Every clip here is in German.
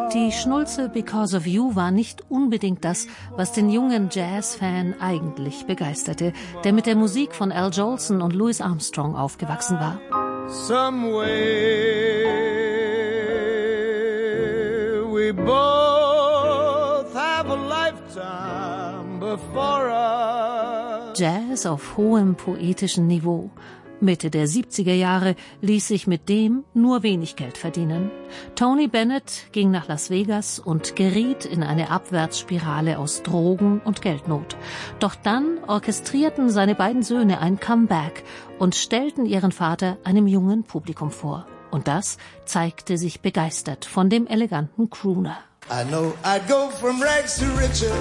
Die Schnulze Because of You war nicht unbedingt das, was den jungen Jazz-Fan eigentlich begeisterte, der mit der Musik von Al Jolson und Louis Armstrong aufgewachsen war. Somewhere we both have a lifetime before us. Jazz auf hohem poetischen Niveau. Mitte der 70er Jahre ließ sich mit dem nur wenig Geld verdienen. Tony Bennett ging nach Las Vegas und geriet in eine Abwärtsspirale aus Drogen und Geldnot. Doch dann orchestrierten seine beiden Söhne ein Comeback und stellten ihren Vater einem jungen Publikum vor. Und das zeigte sich begeistert von dem eleganten Crooner. I know I'd go from rags to riches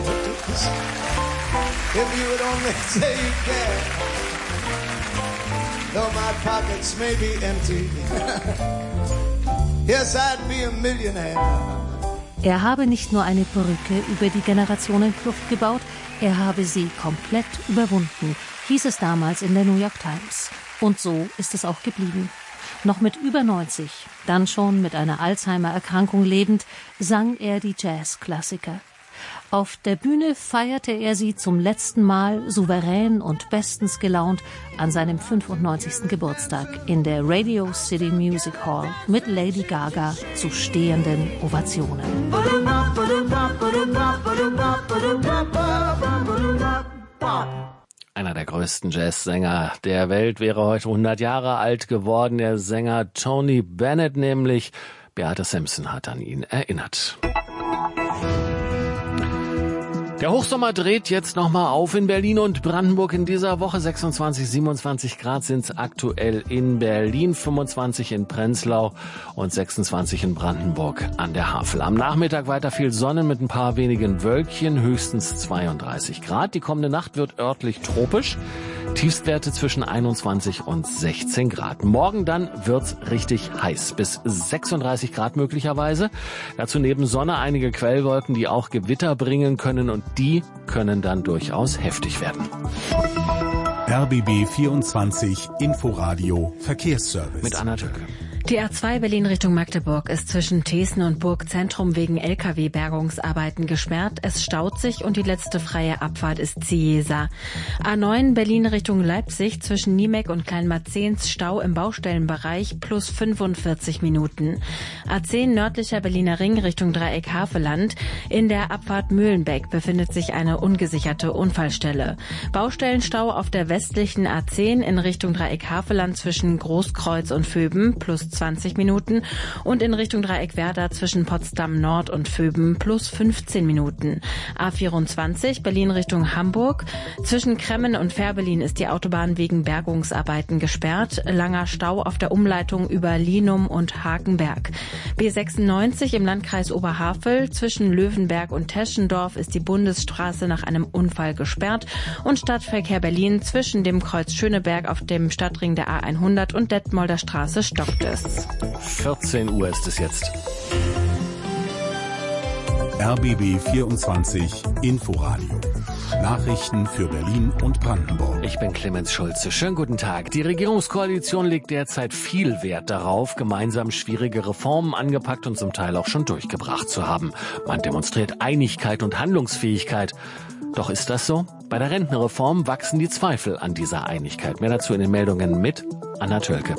if you would only say you can. Though my pockets may be empty, yes, I'd be a millionaire. Er habe nicht nur eine Brücke über die Generationenkluft gebaut, er habe sie komplett überwunden, hieß es damals in der New York Times. Und so ist es auch geblieben. Noch mit über 90, dann schon mit einer Alzheimer-Erkrankung lebend, sang er die Jazz-Klassiker. Auf der Bühne feierte er sie zum letzten Mal souverän und bestens gelaunt an seinem 95. Geburtstag in der Radio City Music Hall mit Lady Gaga zu stehenden Ovationen. Einer der größten Jazzsänger der Welt wäre heute 100 Jahre alt geworden. Der Sänger Tony Bennett nämlich. Beate Simpson hat an ihn erinnert. Der Hochsommer dreht jetzt nochmal auf in Berlin und Brandenburg in dieser Woche. 26, 27 Grad sind es aktuell in Berlin, 25 in Prenzlau und 26 in Brandenburg an der Havel. Am Nachmittag weiter viel Sonne mit ein paar wenigen Wölkchen, höchstens 32 Grad. Die kommende Nacht wird örtlich tropisch. Tiefstwerte zwischen 21 und 16 Grad. Morgen dann wird's richtig heiß, bis 36 Grad möglicherweise. Dazu neben Sonne einige Quellwolken, die auch Gewitter bringen können und die können dann durchaus heftig werden. RBB 24 Inforadio Verkehrsservice. Mit Anna Töcke. Die A2 Berlin Richtung Magdeburg ist zwischen Thesen und Burgzentrum wegen Lkw-Bergungsarbeiten gesperrt. Es staut sich und die letzte freie Abfahrt ist Ciesa. A9 Berlin Richtung Leipzig zwischen Niemek und Kleinmarzehns Stau im Baustellenbereich plus 45 Minuten. A10 nördlicher Berliner Ring Richtung Dreieck Havelland. In der Abfahrt Mühlenbeck befindet sich eine ungesicherte Unfallstelle. Baustellenstau auf der westlichen A10 in Richtung Dreieck Havelland zwischen Großkreuz und Vöben plus 20 Minuten und in Richtung Dreieck Werder zwischen Potsdam Nord und Vöben plus 15 Minuten. A24 Berlin Richtung Hamburg. Zwischen Kremmen und Fährberlin ist die Autobahn wegen Bergungsarbeiten gesperrt. Langer Stau auf der Umleitung über Linum und Hakenberg. B96 im Landkreis Oberhavel. Zwischen Löwenberg und Teschendorf ist die Bundesstraße nach einem Unfall gesperrt. Und Stadtverkehr Berlin zwischen dem Kreuz Schöneberg auf dem Stadtring der A100 und Detmolder Straße stockt es. 14 Uhr ist es jetzt. RBB 24 Inforadio. Nachrichten für Berlin und Brandenburg. Ich bin Clemens Schulze. Schönen guten Tag. Die Regierungskoalition legt derzeit viel Wert darauf, gemeinsam schwierige Reformen angepackt und zum Teil auch schon durchgebracht zu haben. Man demonstriert Einigkeit und Handlungsfähigkeit. Doch ist das so? Bei der Rentenreform wachsen die Zweifel an dieser Einigkeit. Mehr dazu in den Meldungen mit Anna Tölke.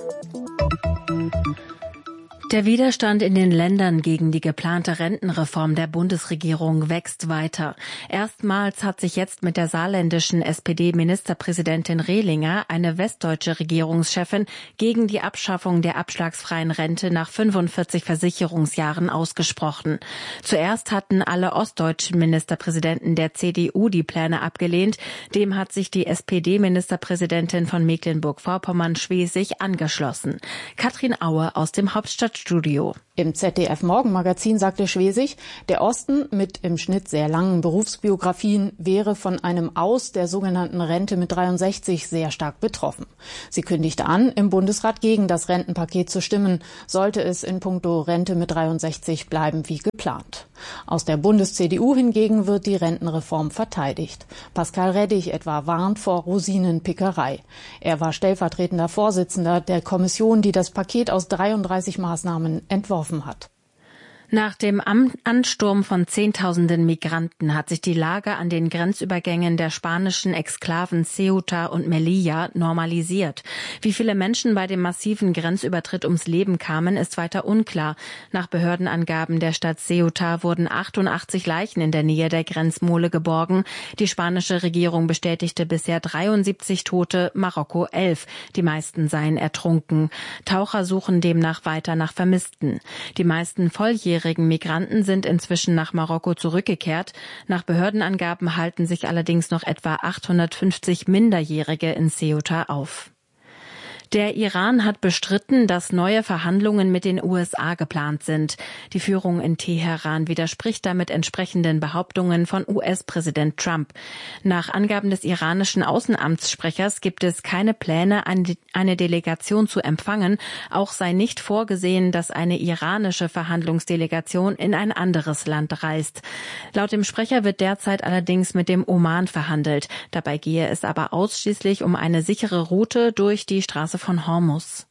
Der Widerstand in den Ländern gegen die geplante Rentenreform der Bundesregierung wächst weiter. Erstmals hat sich jetzt mit der saarländischen SPD-Ministerpräsidentin Rehlinger eine westdeutsche Regierungschefin gegen die Abschaffung der abschlagsfreien Rente nach 45 Versicherungsjahren ausgesprochen. Zuerst hatten alle ostdeutschen Ministerpräsidenten der CDU die Pläne abgelehnt. Dem hat sich die SPD-Ministerpräsidentin von Mecklenburg-Vorpommern-Schwesig angeschlossen. Katrin Aue aus dem Hauptstadtstudio. Im ZDF-Morgenmagazin sagte Schwesig, der Osten mit im Schnitt sehr langen Berufsbiografien wäre von einem Aus der sogenannten Rente mit 63 sehr stark betroffen. Sie kündigte an, im Bundesrat gegen das Rentenpaket zu stimmen, sollte es in puncto Rente mit 63 bleiben wie geplant. Aus der Bundes-CDU hingegen wird die Rentenreform verteidigt. Pascal Reddig etwa warnt vor Rosinenpickerei. Er war stellvertretender Vorsitzender der Kommission, die das Paket aus 33 Maßnahmen entworfen hat. Nach dem Ansturm von Zehntausenden Migranten hat sich die Lage an den Grenzübergängen der spanischen Exklaven Ceuta und Melilla normalisiert. Wie viele Menschen bei dem massiven Grenzübertritt ums Leben kamen, ist weiter unklar. Nach Behördenangaben der Stadt Ceuta wurden 88 Leichen in der Nähe der Grenzmole geborgen. Die spanische Regierung bestätigte bisher 73 Tote, Marokko 11. Die meisten seien ertrunken. Taucher suchen demnach weiter nach Vermissten. Die meisten volljährigen Migranten sind inzwischen nach Marokko zurückgekehrt. Nach Behördenangaben halten sich allerdings noch etwa 850 Minderjährige in Ceuta auf. Der Iran hat bestritten, dass neue Verhandlungen mit den USA geplant sind. Die Führung in Teheran widerspricht damit entsprechenden Behauptungen von US-Präsident Trump. Nach Angaben des iranischen Außenamtssprechers gibt es keine Pläne, eine Delegation zu empfangen. Auch sei nicht vorgesehen, dass eine iranische Verhandlungsdelegation in ein anderes Land reist. Laut dem Sprecher wird derzeit allerdings mit dem Oman verhandelt. Dabei gehe es aber ausschließlich um eine sichere Route durch die Straße von Hormuz.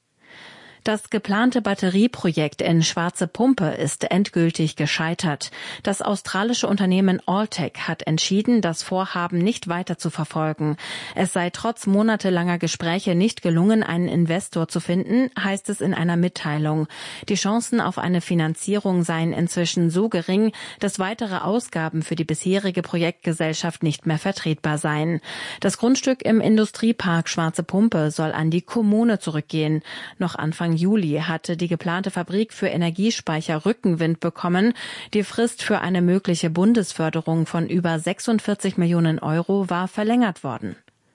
Das geplante Batterieprojekt in Schwarze Pumpe ist endgültig gescheitert. Das australische Unternehmen Alltech hat entschieden, das Vorhaben nicht weiter zu verfolgen. Es sei trotz monatelanger Gespräche nicht gelungen, einen Investor zu finden, heißt es in einer Mitteilung. Die Chancen auf eine Finanzierung seien inzwischen so gering, dass weitere Ausgaben für die bisherige Projektgesellschaft nicht mehr vertretbar seien. Das Grundstück im Industriepark Schwarze Pumpe soll an die Kommune zurückgehen. Noch Anfang Juli hatte die geplante Fabrik für Energiespeicher Rückenwind bekommen. Die Frist für eine mögliche Bundesförderung von über 46 Millionen Euro war verlängert worden.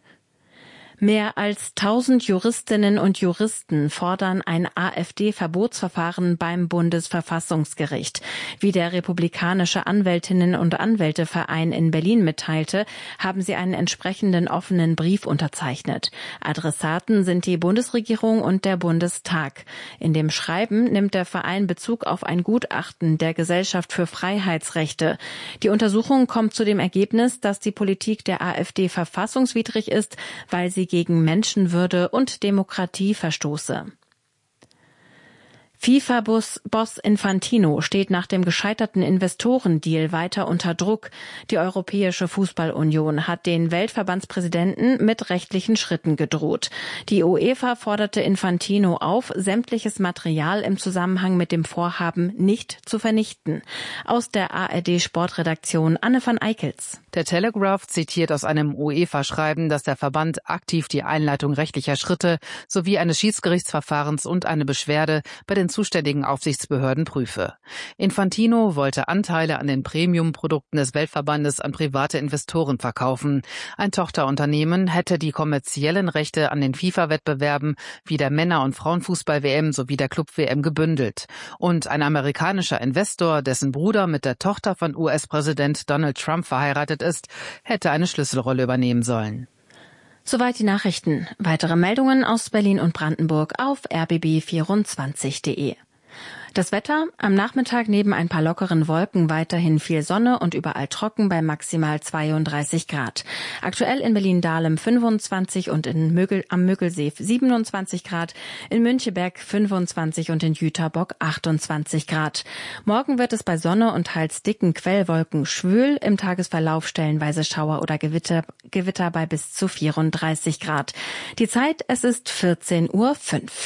Mehr als 1000 Juristinnen und Juristen fordern ein AfD-Verbotsverfahren beim Bundesverfassungsgericht. Wie der republikanische Anwältinnen- und Anwälteverein in Berlin mitteilte, haben sie einen entsprechenden offenen Brief unterzeichnet. Adressaten sind die Bundesregierung und der Bundestag. In dem Schreiben nimmt der Verein Bezug auf ein Gutachten der Gesellschaft für Freiheitsrechte. Die Untersuchung kommt zu dem Ergebnis, dass die Politik der AfD verfassungswidrig ist, weil sie gegen Menschenwürde und Demokratie verstoße. FIFA-Boss Infantino steht nach dem gescheiterten Investorendeal weiter unter Druck. Die Europäische Fußballunion hat den Weltverbandspräsidenten mit rechtlichen Schritten gedroht. Die UEFA forderte Infantino auf, sämtliches Material im Zusammenhang mit dem Vorhaben nicht zu vernichten. Aus der ARD-Sportredaktion Anne van Eickels. Der Telegraph zitiert aus einem UEFA-Schreiben, dass der Verband aktiv die Einleitung rechtlicher Schritte sowie eines Schiedsgerichtsverfahrens und eine Beschwerde bei den zuständigen Aufsichtsbehörden prüfe. Infantino wollte Anteile an den Premium-Produkten des Weltverbandes an private Investoren verkaufen. Ein Tochterunternehmen hätte die kommerziellen Rechte an den FIFA-Wettbewerben wie der Männer- und Frauenfußball-WM sowie der Club-WM gebündelt. Und ein amerikanischer Investor, dessen Bruder mit der Tochter von US-Präsident Donald Trump verheiratet ist, hätte eine Schlüsselrolle übernehmen sollen. Soweit die Nachrichten. Weitere Meldungen aus Berlin und Brandenburg auf rbb24.de. Das Wetter: am Nachmittag neben ein paar lockeren Wolken weiterhin viel Sonne und überall trocken bei maximal 32 Grad. Aktuell in Berlin-Dahlem 25 und am Müggelsee 27 Grad, in Müncheberg 25 und in Jüterbock 28 Grad. Morgen wird es bei Sonne und teils dicken Quellwolken schwül, im Tagesverlauf stellenweise Schauer oder Gewitter bei bis zu 34 Grad. Die Zeit: es ist 14:05 Uhr.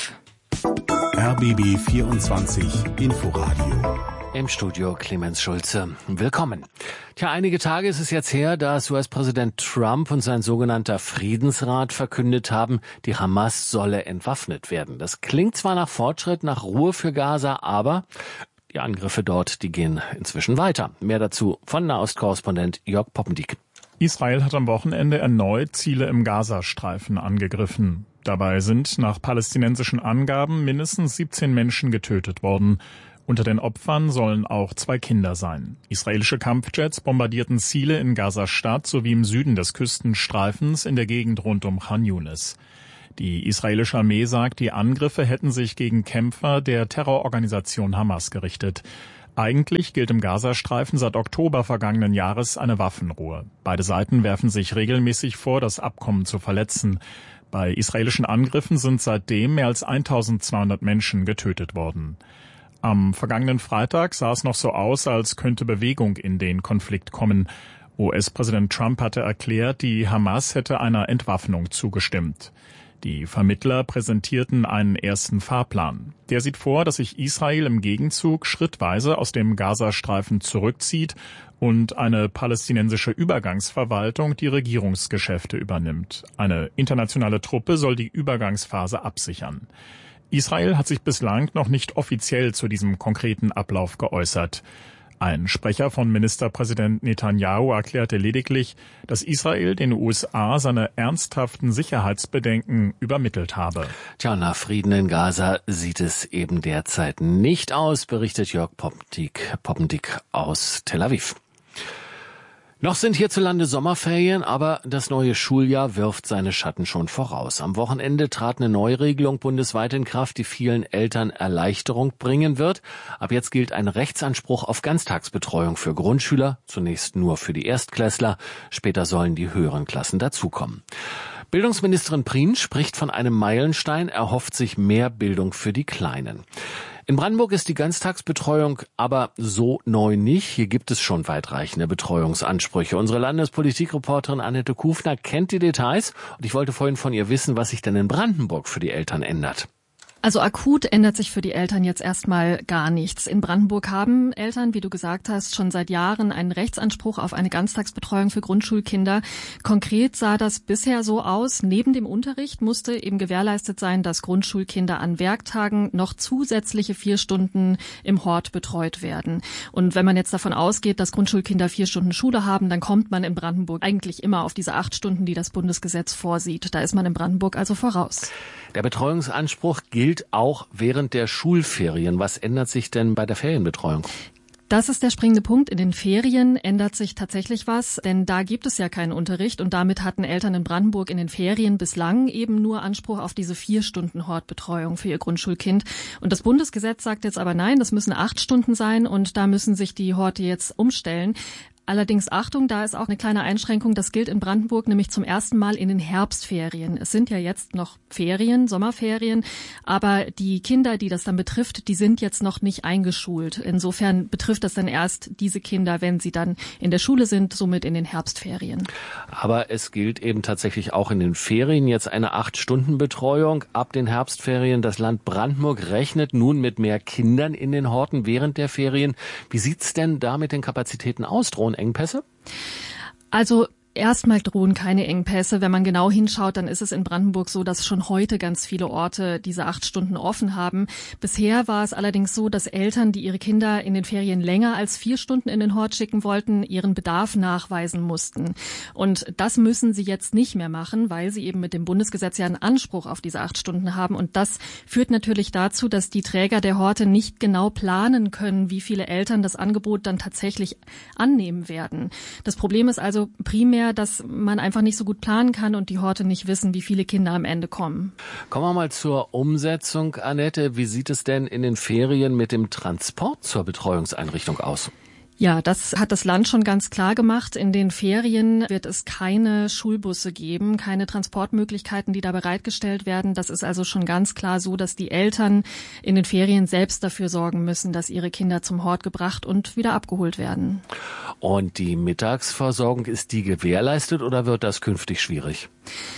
RBB 24 Inforadio. Im Studio Clemens Schulze. Willkommen. Tja, einige Tage ist es jetzt her, dass US-Präsident Trump und sein sogenannter Friedensrat verkündet haben, die Hamas solle entwaffnet werden. Das klingt zwar nach Fortschritt, nach Ruhe für Gaza, aber die Angriffe dort, die gehen inzwischen weiter. Mehr dazu von Nahostkorrespondent Jörg Poppendiek. Israel hat am Wochenende erneut Ziele im Gazastreifen angegriffen. Dabei sind nach palästinensischen Angaben mindestens 17 Menschen getötet worden. Unter den Opfern sollen auch 2 Kinder sein. Israelische Kampfjets bombardierten Ziele in Gaza-Stadt sowie im Süden des Küstenstreifens in der Gegend rund um Khan Yunis. Die israelische Armee sagt, die Angriffe hätten sich gegen Kämpfer der Terrororganisation Hamas gerichtet. Eigentlich gilt im Gazastreifen seit Oktober vergangenen Jahres eine Waffenruhe. Beide Seiten werfen sich regelmäßig vor, das Abkommen zu verletzen. Bei israelischen Angriffen sind seitdem mehr als 1200 Menschen getötet worden. Am vergangenen Freitag sah es noch so aus, als könnte Bewegung in den Konflikt kommen. US-Präsident Trump hatte erklärt, die Hamas hätte einer Entwaffnung zugestimmt. Die Vermittler präsentierten einen ersten Fahrplan. Der sieht vor, dass sich Israel im Gegenzug schrittweise aus dem Gazastreifen zurückzieht und eine palästinensische Übergangsverwaltung die Regierungsgeschäfte übernimmt. Eine internationale Truppe soll die Übergangsphase absichern. Israel hat sich bislang noch nicht offiziell zu diesem konkreten Ablauf geäußert. Ein Sprecher von Ministerpräsident Netanyahu erklärte lediglich, dass Israel den USA seine ernsthaften Sicherheitsbedenken übermittelt habe. Tja, nach Frieden in Gaza sieht es eben derzeit nicht aus, berichtet Jörg Poppendick aus Tel Aviv. Noch sind hierzulande Sommerferien, aber das neue Schuljahr wirft seine Schatten schon voraus. Am Wochenende trat eine Neuregelung bundesweit in Kraft, die vielen Eltern Erleichterung bringen wird. Ab jetzt gilt ein Rechtsanspruch auf Ganztagsbetreuung für Grundschüler, zunächst nur für die Erstklässler, später sollen die höheren Klassen dazukommen. Bildungsministerin Prien spricht von einem Meilenstein, erhofft sich mehr Bildung für die Kleinen. In Brandenburg ist die Ganztagsbetreuung aber so neu nicht. Hier gibt es schon weitreichende Betreuungsansprüche. Unsere Landespolitikreporterin Annette Kufner kennt die Details und ich wollte vorhin von ihr wissen, was sich denn in Brandenburg für die Eltern ändert. Also akut ändert sich für die Eltern jetzt erstmal gar nichts. In Brandenburg haben Eltern, wie du gesagt hast, schon seit Jahren einen Rechtsanspruch auf eine Ganztagsbetreuung für Grundschulkinder. Konkret sah das bisher so aus: Neben dem Unterricht musste eben gewährleistet sein, dass Grundschulkinder an Werktagen noch zusätzliche 4 Stunden im Hort betreut werden. Und wenn man jetzt davon ausgeht, dass Grundschulkinder 4 Stunden Schule haben, dann kommt man in Brandenburg eigentlich immer auf diese 8 Stunden, die das Bundesgesetz vorsieht. Da ist man in Brandenburg also voraus. Der Betreuungsanspruch gilt auch während der Schulferien. Was ändert sich denn bei der Ferienbetreuung? Das ist der springende Punkt. In den Ferien ändert sich tatsächlich was, denn da gibt es ja keinen Unterricht und damit hatten Eltern in Brandenburg in den Ferien bislang eben nur Anspruch auf diese 4 Stunden Hortbetreuung für ihr Grundschulkind. Und das Bundesgesetz sagt jetzt aber nein, das müssen 8 Stunden sein und da müssen sich die Horte jetzt umstellen. Allerdings Achtung, da ist auch eine kleine Einschränkung. Das gilt in Brandenburg nämlich zum ersten Mal in den Herbstferien. Es sind ja jetzt noch Ferien, Sommerferien, aber die Kinder, die das dann betrifft, die sind jetzt noch nicht eingeschult. Insofern betrifft das dann erst diese Kinder, wenn sie dann in der Schule sind, somit in den Herbstferien. Aber es gilt eben tatsächlich auch in den Ferien jetzt eine 8-Stunden-Betreuung ab den Herbstferien. Das Land Brandenburg rechnet nun mit mehr Kindern in den Horten während der Ferien. Wie sieht's denn da mit den Kapazitäten aus? Drohen Engpässe? Also erstmal drohen keine Engpässe. Wenn man genau hinschaut, dann ist es in Brandenburg so, dass schon heute ganz viele Orte diese 8 Stunden offen haben. Bisher war es allerdings so, dass Eltern, die ihre Kinder in den Ferien länger als 4 Stunden in den Hort schicken wollten, ihren Bedarf nachweisen mussten. Und das müssen sie jetzt nicht mehr machen, weil sie eben mit dem Bundesgesetz ja einen Anspruch auf diese 8 Stunden haben. Und das führt natürlich dazu, dass die Träger der Horte nicht genau planen können, wie viele Eltern das Angebot dann tatsächlich annehmen werden. Das Problem ist also primär, dass man einfach nicht so gut planen kann und die Horte nicht wissen, wie viele Kinder am Ende kommen. Kommen wir mal zur Umsetzung, Annette. Wie sieht es denn in den Ferien mit dem Transport zur Betreuungseinrichtung aus? Ja, das hat das Land schon ganz klar gemacht. In den Ferien wird es keine Schulbusse geben, keine Transportmöglichkeiten, die da bereitgestellt werden. Das ist also schon ganz klar so, dass die Eltern in den Ferien selbst dafür sorgen müssen, dass ihre Kinder zum Hort gebracht und wieder abgeholt werden. Und die Mittagsversorgung, ist die gewährleistet oder wird das künftig schwierig?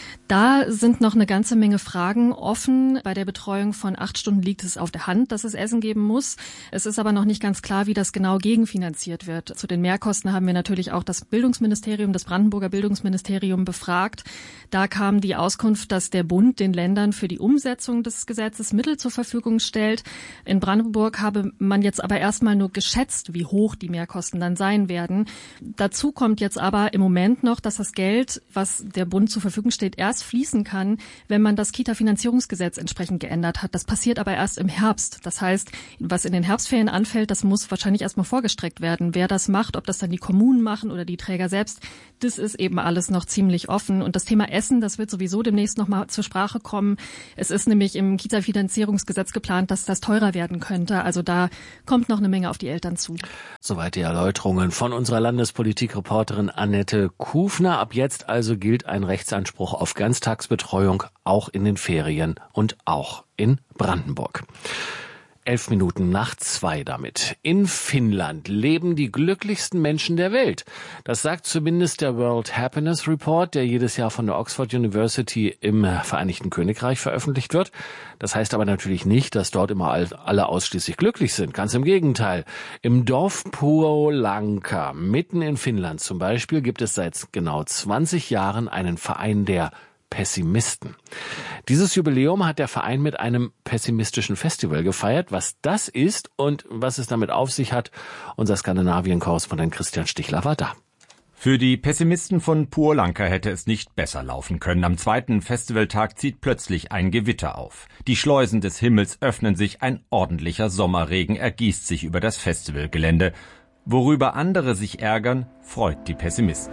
Da sind noch eine ganze Menge Fragen offen. Bei der Betreuung von 8 Stunden liegt es auf der Hand, dass es Essen geben muss. Es ist aber noch nicht ganz klar, wie das genau gegenfinanziert wird. Zu den Mehrkosten haben wir natürlich auch das Bildungsministerium, das Brandenburger Bildungsministerium befragt. Da kam die Auskunft, dass der Bund den Ländern für die Umsetzung des Gesetzes Mittel zur Verfügung stellt. In Brandenburg habe man jetzt aber erstmal nur geschätzt, wie hoch die Mehrkosten dann sein werden. Dazu kommt jetzt aber im Moment noch, dass das Geld, was der Bund zur Verfügung steht, erst fließen kann, wenn man das Kita-Finanzierungsgesetz entsprechend geändert hat. Das passiert aber erst im Herbst. Das heißt, was in den Herbstferien anfällt, das muss wahrscheinlich erstmal vorgestreckt werden. Wer das macht, ob das dann die Kommunen machen oder die Träger selbst, das ist eben alles noch ziemlich offen. Und das Thema Essen, das wird sowieso demnächst nochmal zur Sprache kommen. Es ist nämlich im Kita-Finanzierungsgesetz geplant, dass das teurer werden könnte. Also da kommt noch eine Menge auf die Eltern zu. Soweit die Erläuterungen von unserer Landespolitikreporterin Annette Kufner. Ab jetzt also gilt ein Rechtsanspruch auf Ganztagsbetreuung auch in den Ferien und auch in Brandenburg. 2:11 damit. In Finnland leben die glücklichsten Menschen der Welt. Das sagt zumindest der World Happiness Report, der jedes Jahr von der Oxford University im Vereinigten Königreich veröffentlicht wird. Das heißt aber natürlich nicht, dass dort immer alle ausschließlich glücklich sind. Ganz im Gegenteil. Im Dorf Puolanka, mitten in Finnland zum Beispiel, gibt es seit genau 20 Jahren einen Verein der Pessimisten. Dieses Jubiläum hat der Verein mit einem pessimistischen Festival gefeiert. Was das ist und was es damit auf sich hat, unser Skandinavien-Korrespondent Christian Stichler war da. Für die Pessimisten von Puolanka hätte es nicht besser laufen können. Am zweiten Festivaltag zieht plötzlich ein Gewitter auf. Die Schleusen des Himmels öffnen sich, ein ordentlicher Sommerregen ergießt sich über das Festivalgelände. Worüber andere sich ärgern, freut die Pessimisten.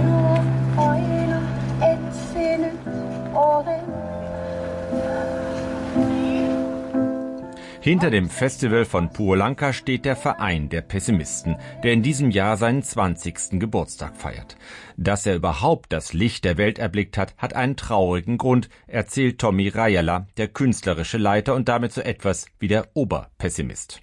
Hinter dem Festival von Puolanka steht der Verein der Pessimisten, der in diesem Jahr seinen 20. Geburtstag feiert. Dass er überhaupt das Licht der Welt erblickt hat einen traurigen Grund, erzählt Tommi Rajala, der künstlerische Leiter und damit so etwas wie der Oberpessimist.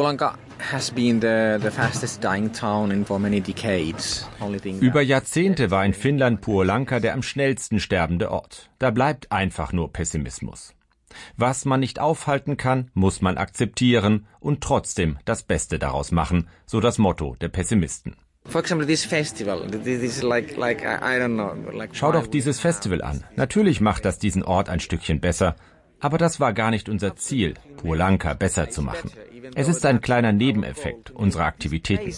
Über Jahrzehnte war in Finnland Puolanka der am schnellsten sterbende Ort. Da bleibt einfach nur Pessimismus. Was man nicht aufhalten kann, muss man akzeptieren und trotzdem das Beste daraus machen, so das Motto der Pessimisten. Schau doch dieses Festival an. Natürlich macht das diesen Ort ein Stückchen besser. Aber das war gar nicht unser Ziel, Puolanka besser zu machen. Es ist ein kleiner Nebeneffekt unserer Aktivitäten.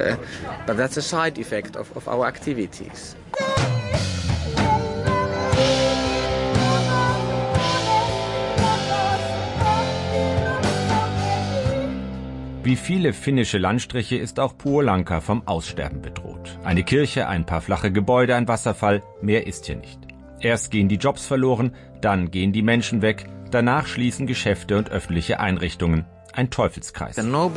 Wie viele finnische Landstriche ist auch Puolanka vom Aussterben bedroht. Eine Kirche, ein paar flache Gebäude, ein Wasserfall, mehr ist hier nicht. Erst gehen die Jobs verloren, dann gehen die Menschen weg, danach schließen Geschäfte und öffentliche Einrichtungen. Ein Teufelskreis.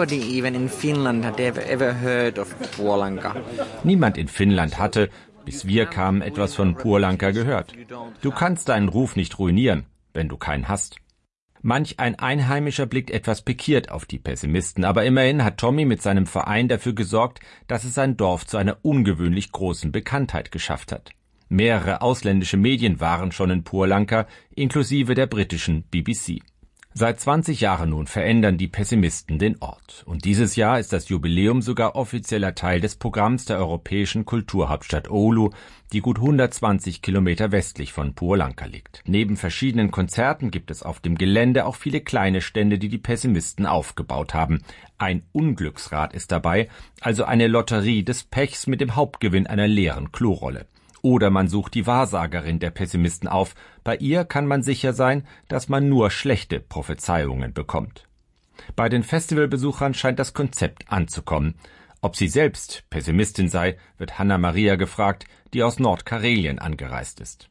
Niemand in Finnland hatte, bis wir kamen, etwas von Puolanka gehört. Du kannst deinen Ruf nicht ruinieren, wenn du keinen hast. Manch ein Einheimischer blickt etwas pikiert auf die Pessimisten, aber immerhin hat Tommi mit seinem Verein dafür gesorgt, dass es sein Dorf zu einer ungewöhnlich großen Bekanntheit geschafft hat. Mehrere ausländische Medien waren schon in Puolanka, inklusive der britischen BBC. Seit 20 Jahren nun verändern die Pessimisten den Ort. Und dieses Jahr ist das Jubiläum sogar offizieller Teil des Programms der europäischen Kulturhauptstadt Oulu, die gut 120 Kilometer westlich von Puolanka liegt. Neben verschiedenen Konzerten gibt es auf dem Gelände auch viele kleine Stände, die die Pessimisten aufgebaut haben. Ein Unglücksrad ist dabei, also eine Lotterie des Pechs mit dem Hauptgewinn einer leeren Klorolle. Oder man sucht die Wahrsagerin der Pessimisten auf. Bei ihr kann man sicher sein, dass man nur schlechte Prophezeiungen bekommt. Bei den Festivalbesuchern scheint das Konzept anzukommen. Ob sie selbst Pessimistin sei, wird Hanna-Maria gefragt, die aus Nordkarelien angereist ist.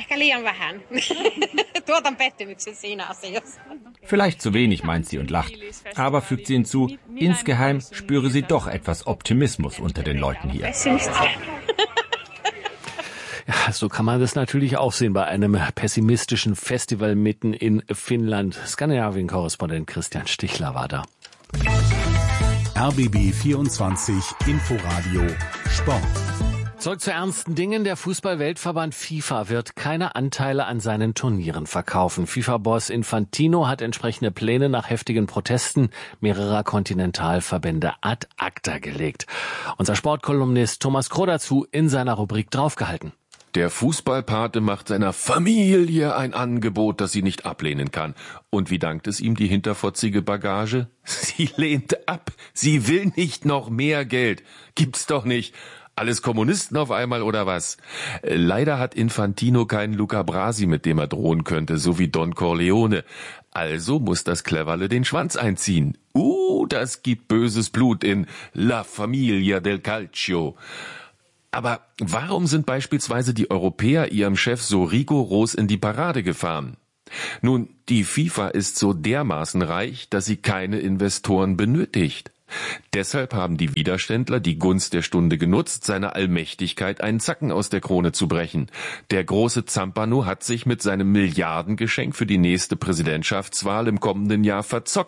Vielleicht zu wenig, meint sie und lacht. Aber, fügt sie hinzu, insgeheim spüre sie doch etwas Optimismus unter den Leuten hier. Ja, so kann man das natürlich auch sehen bei einem pessimistischen Festival mitten in Finnland. Skandinavien-Korrespondent Christian Stichler war da. RBB 24 Inforadio Sport. Zurück zu ernsten Dingen. Der Fußball-Weltverband FIFA wird keine Anteile an seinen Turnieren verkaufen. FIFA-Boss Infantino hat entsprechende Pläne nach heftigen Protesten mehrerer Kontinentalverbände ad acta gelegt. Unser Sportkolumnist Thomas Kroh dazu in seiner Rubrik draufgehalten. Der Fußballpate macht seiner Familie ein Angebot, das sie nicht ablehnen kann. Und wie dankt es ihm die hinterfotzige Bagage? Sie lehnt ab. Sie will nicht noch mehr Geld. Gibt's doch nicht. Alles Kommunisten auf einmal oder was? Leider hat Infantino keinen Luca Brasi, mit dem er drohen könnte, so wie Don Corleone. Also muss das Cleverle den Schwanz einziehen. Das gibt böses Blut in La Familia del Calcio. Aber warum sind beispielsweise die Europäer ihrem Chef so rigoros in die Parade gefahren? Nun, die FIFA ist so dermaßen reich, dass sie keine Investoren benötigt. Deshalb haben die Widerständler die Gunst der Stunde genutzt, seiner Allmächtigkeit einen Zacken aus der Krone zu brechen. Der große Zampano hat sich mit seinem Milliardengeschenk für die nächste Präsidentschaftswahl im kommenden Jahr verzockt.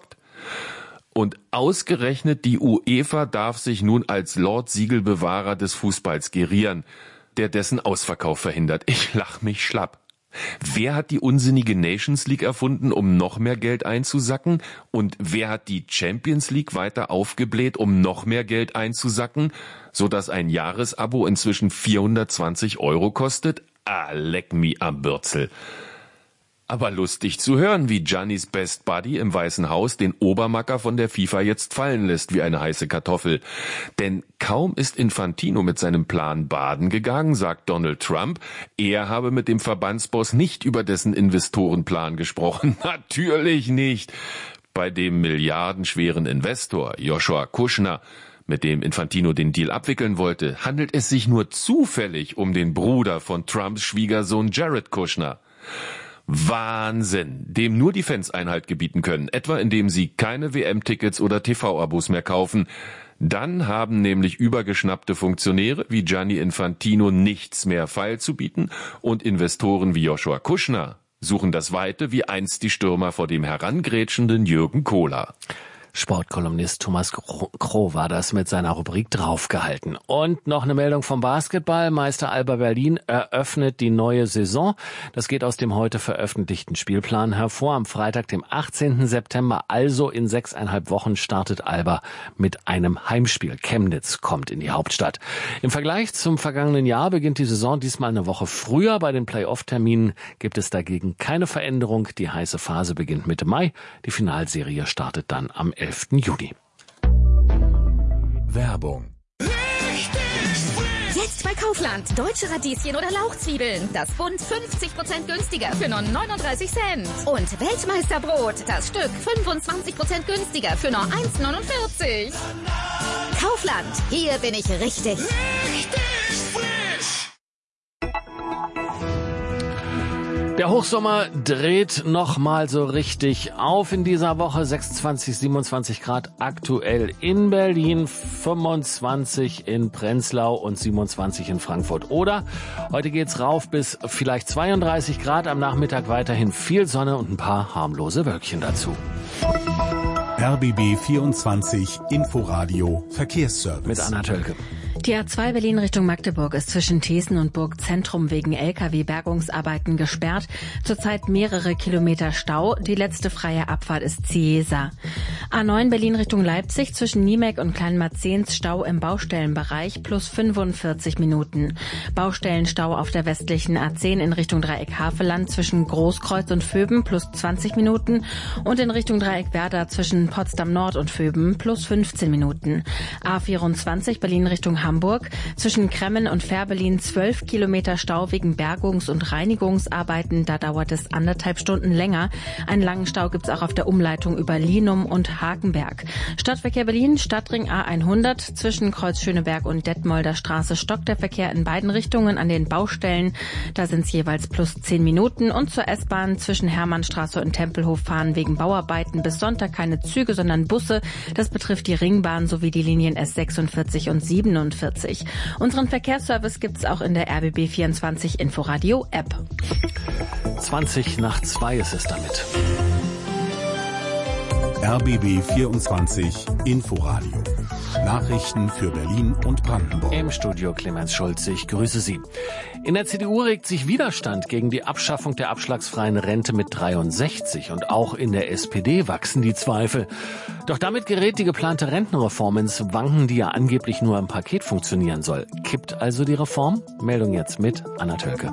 Und ausgerechnet die UEFA darf sich nun als Lord Siegelbewahrer des Fußballs gerieren, der dessen Ausverkauf verhindert. Ich lach mich schlapp. Wer hat die unsinnige Nations League erfunden, um noch mehr Geld einzusacken? Und wer hat die Champions League weiter aufgebläht, um noch mehr Geld einzusacken, sodass ein Jahresabo inzwischen 420 € kostet? Ah, leck mi am Bürzel. Aber lustig zu hören, wie Giannis Best Buddy im Weißen Haus den Obermacker von der FIFA jetzt fallen lässt wie eine heiße Kartoffel. Denn kaum ist Infantino mit seinem Plan baden gegangen, sagt Donald Trump, er habe mit dem Verbandsboss nicht über dessen Investorenplan gesprochen. Natürlich nicht. Bei dem milliardenschweren Investor Joshua Kushner, mit dem Infantino den Deal abwickeln wollte, handelt es sich nur zufällig um den Bruder von Trumps Schwiegersohn Jared Kushner. Wahnsinn, dem nur die Fans Einhalt gebieten können, etwa indem sie keine WM-Tickets oder TV-Abos mehr kaufen. Dann haben nämlich übergeschnappte Funktionäre wie Gianni Infantino nichts mehr feilzubieten und Investoren wie Joshua Kushner suchen das Weite wie einst die Stürmer vor dem herangrätschenden Jürgen Kohler. Sportkolumnist Thomas Kroh war das mit seiner Rubrik Draufgehalten. Und noch eine Meldung vom Basketball. Meister Alba Berlin eröffnet die neue Saison. Das geht aus dem heute veröffentlichten Spielplan hervor. Am Freitag, dem 18. September, also in 6,5 Wochen, startet Alba mit einem Heimspiel. Chemnitz kommt in die Hauptstadt. Im Vergleich zum vergangenen Jahr beginnt die Saison diesmal eine Woche früher. Bei den Playoff-Terminen gibt es dagegen keine Veränderung. Die heiße Phase beginnt Mitte Mai. Die Finalserie startet dann am 11. Juni. Werbung. Jetzt bei Kaufland. Deutsche Radieschen oder Lauchzwiebeln. Das Pfund 50% günstiger für nur 39 Cent. Und Weltmeisterbrot. Das Stück 25% günstiger für nur 1,49. Kaufland. Hier bin ich richtig. Richtig frisch. Der Hochsommer dreht nochmal so richtig auf in dieser Woche. 26, 27 Grad aktuell in Berlin, 25 in Prenzlau und 27 in Frankfurt. Oder heute geht's rauf bis vielleicht 32 Grad, am Nachmittag weiterhin viel Sonne und ein paar harmlose Wölkchen dazu. RBB 24 Inforadio Verkehrsservice. Mit Anna Tölke. Die A2 Berlin Richtung Magdeburg ist zwischen Thesen und Burgzentrum wegen LKW-Bergungsarbeiten gesperrt. Zurzeit mehrere Kilometer Stau. Die letzte freie Abfahrt ist Ciesa. A9 Berlin Richtung Leipzig zwischen Niemek und Kleinmarzens Stau im Baustellenbereich plus 45 Minuten. Baustellenstau auf der westlichen A10 in Richtung Dreieck Havelland zwischen Großkreuz und Vöben plus 20 Minuten und in Richtung Dreieck Werder zwischen Potsdam Nord und Vöben plus 15 Minuten. A24 Berlin Richtung Hamburg zwischen Kremmen und Fährberlin 12 Kilometer Stau wegen Bergungs- und Reinigungsarbeiten. Da dauert es 1,5 Stunden länger. Einen langen Stau gibt's auch auf der Umleitung über Linum und Hakenberg. Stadtverkehr Berlin, Stadtring A100 zwischen Kreuz Schöneberg und Detmolder Straße stockt der Verkehr in beiden Richtungen an den Baustellen. Da sind es jeweils plus 10 Minuten. Und zur S-Bahn zwischen Hermannstraße und Tempelhof fahren wegen Bauarbeiten bis Sonntag keine Züge, sondern Busse. Das betrifft die Ringbahn sowie die Linien S46 und 47. Unseren Verkehrsservice gibt's auch in der RBB 24 Inforadio App. 20 nach 2 ist es damit. RBB 24 Inforadio. Nachrichten für Berlin und Brandenburg. Im Studio Clemens Schulz, ich grüße Sie. In der CDU regt sich Widerstand gegen die Abschaffung der abschlagsfreien Rente mit 63 und auch in der SPD wachsen die Zweifel. Doch damit gerät die geplante Rentenreform ins Wanken, die ja angeblich nur im Paket funktionieren soll. Kippt also die Reform? Meldung jetzt mit Anna Tölke.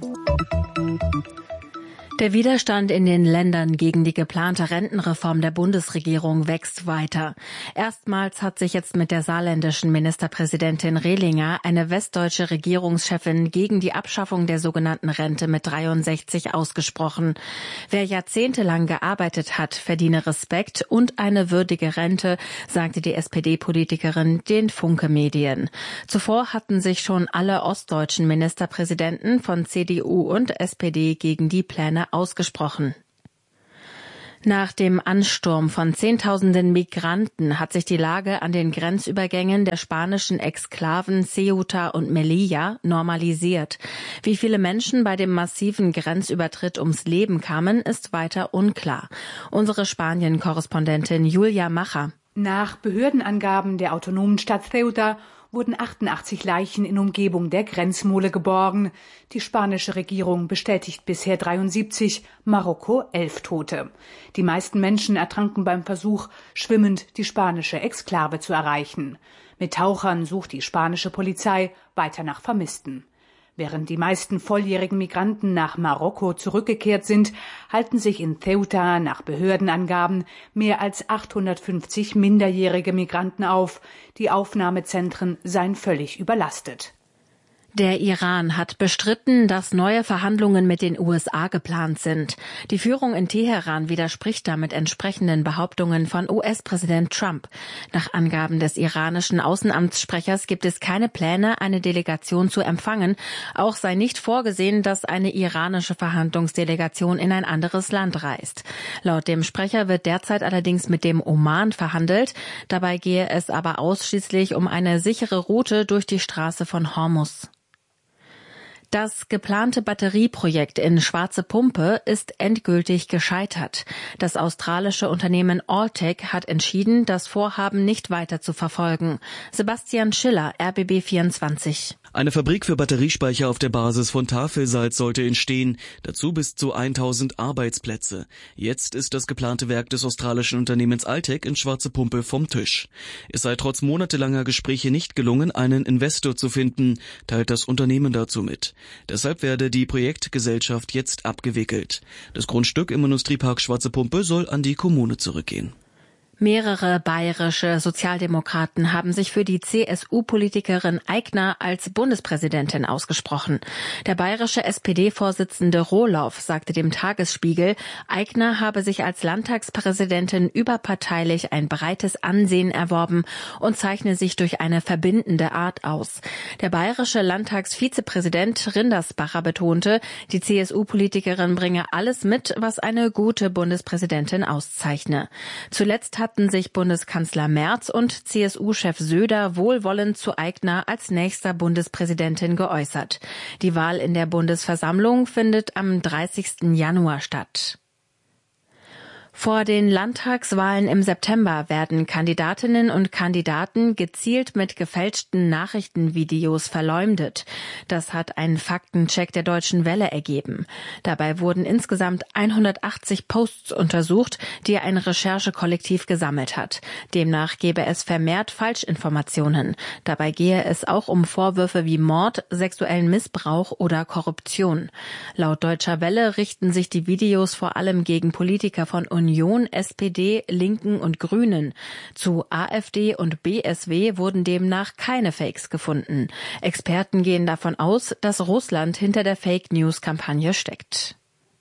Der Widerstand in den Ländern gegen die geplante Rentenreform der Bundesregierung wächst weiter. Erstmals hat sich jetzt mit der saarländischen Ministerpräsidentin Rehlinger eine westdeutsche Regierungschefin gegen die Abschaffung der sogenannten Rente mit 63 ausgesprochen. Wer jahrzehntelang gearbeitet hat, verdiene Respekt und eine würdige Rente, sagte die SPD-Politikerin den Funke Medien. Zuvor hatten sich schon alle ostdeutschen Ministerpräsidenten von CDU und SPD gegen die Pläne ausgesprochen. Nach dem Ansturm von Zehntausenden Migranten hat sich die Lage an den Grenzübergängen der spanischen Exklaven Ceuta und Melilla normalisiert. Wie viele Menschen bei dem massiven Grenzübertritt ums Leben kamen, ist weiter unklar. Unsere Spanien-Korrespondentin Julia Macher. Nach Behördenangaben der autonomen Stadt Ceuta wurden 88 Leichen in Umgebung der Grenzmole geborgen. Die spanische Regierung bestätigt bisher 73, Marokko 11 Tote. Die meisten Menschen ertranken beim Versuch, schwimmend die spanische Exklave zu erreichen. Mit Tauchern sucht die spanische Polizei weiter nach Vermissten. Während die meisten volljährigen Migranten nach Marokko zurückgekehrt sind, halten sich in Ceuta nach Behördenangaben mehr als 850 minderjährige Migranten auf. Die Aufnahmezentren seien völlig überlastet. Der Iran hat bestritten, dass neue Verhandlungen mit den USA geplant sind. Die Führung in Teheran widerspricht damit entsprechenden Behauptungen von US-Präsident Trump. Nach Angaben des iranischen Außenamtssprechers gibt es keine Pläne, eine Delegation zu empfangen. Auch sei nicht vorgesehen, dass eine iranische Verhandlungsdelegation in ein anderes Land reist. Laut dem Sprecher wird derzeit allerdings mit dem Oman verhandelt. Dabei gehe es aber ausschließlich um eine sichere Route durch die Straße von Hormuz. Das geplante Batterieprojekt in Schwarze Pumpe ist endgültig gescheitert. Das australische Unternehmen Alltech hat entschieden, das Vorhaben nicht weiter zu verfolgen. Sebastian Schiller, RBB 24. Eine Fabrik für Batteriespeicher auf der Basis von Tafelsalz sollte entstehen, dazu bis zu 1000 Arbeitsplätze. Jetzt ist das geplante Werk des australischen Unternehmens Alltech in Schwarze Pumpe vom Tisch. Es sei trotz monatelanger Gespräche nicht gelungen, einen Investor zu finden, teilt das Unternehmen dazu mit. Deshalb werde die Projektgesellschaft jetzt abgewickelt. Das Grundstück im Industriepark Schwarze Pumpe soll an die Kommune zurückgehen. Mehrere bayerische Sozialdemokraten haben sich für die CSU-Politikerin Aigner als Bundespräsidentin ausgesprochen. Der bayerische SPD-Vorsitzende Rohloff sagte dem Tagesspiegel, Aigner habe sich als Landtagspräsidentin überparteilich ein breites Ansehen erworben und zeichne sich durch eine verbindende Art aus. Der bayerische Landtagsvizepräsident Rindersbacher betonte, die CSU-Politikerin bringe alles mit, was eine gute Bundespräsidentin auszeichne. Zuletzt hatten sich Bundeskanzler Merz und CSU-Chef Söder wohlwollend zu Aigner als nächster Bundespräsidentin geäußert. Die Wahl in der Bundesversammlung findet am 30. Januar statt. Vor den Landtagswahlen im September werden Kandidatinnen und Kandidaten gezielt mit gefälschten Nachrichtenvideos verleumdet. Das hat ein Faktencheck der Deutschen Welle ergeben. Dabei wurden insgesamt 180 Posts untersucht, die ein Recherchekollektiv gesammelt hat. Demnach gebe es vermehrt Falschinformationen. Dabei gehe es auch um Vorwürfe wie Mord, sexuellen Missbrauch oder Korruption. Laut Deutscher Welle richten sich die Videos vor allem gegen Politiker von Union, SPD, Linken und Grünen. Zu AfD und BSW wurden demnach keine Fakes gefunden. Experten gehen davon aus, dass Russland hinter der Fake-News-Kampagne steckt.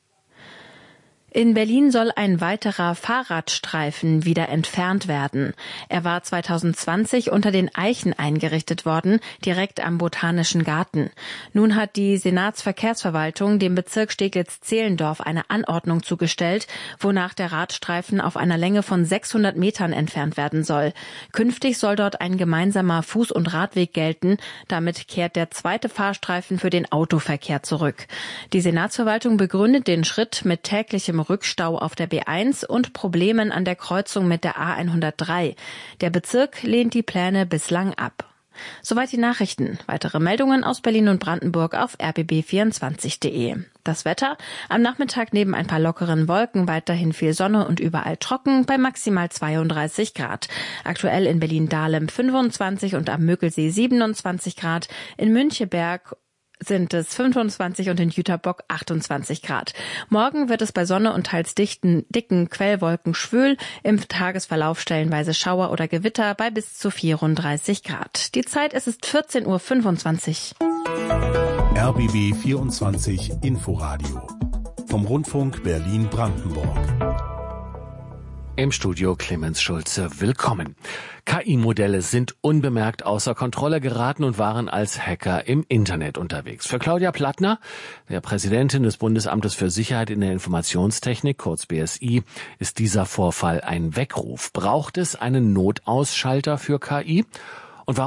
In Berlin soll ein weiterer Fahrradstreifen wieder entfernt werden. Er war 2020 unter den Eichen eingerichtet worden, direkt am Botanischen Garten. Nun hat die Senatsverkehrsverwaltung dem Bezirk Steglitz-Zehlendorf eine Anordnung zugestellt, wonach der Radstreifen auf einer Länge von 600 Metern entfernt werden soll. Künftig soll dort ein gemeinsamer Fuß- und Radweg gelten. Damit kehrt der zweite Fahrstreifen für den Autoverkehr zurück. Die Senatsverwaltung begründet den Schritt mit täglichem Rückstau auf der B1 und Problemen an der Kreuzung mit der A103. Der Bezirk lehnt die Pläne bislang ab. Soweit die Nachrichten. Weitere Meldungen aus Berlin und Brandenburg auf rbb24.de. Das Wetter: am Nachmittag neben ein paar lockeren Wolken weiterhin viel Sonne und überall trocken bei maximal 32 Grad. Aktuell in Berlin-Dahlem 25 und am Mögelsee 27 Grad. In Müncheberg sind es 25 und in Jüterbock 28 Grad. Morgen wird es bei Sonne und teils dicken Quellwolken schwül, im Tagesverlauf stellenweise Schauer oder Gewitter bei bis zu 34 Grad. Die Zeit ist 14:25 Uhr. RBB 24 Inforadio vom Rundfunk Berlin-Brandenburg. Im Studio Clemens Schulze, willkommen. KI-Modelle sind unbemerkt außer Kontrolle geraten und waren als Hacker im Internet unterwegs. Für Claudia Plattner, der Präsidentin des Bundesamtes für Sicherheit in der Informationstechnik, kurz BSI, ist dieser Vorfall ein Weckruf. Braucht es einen Notausschalter für KI?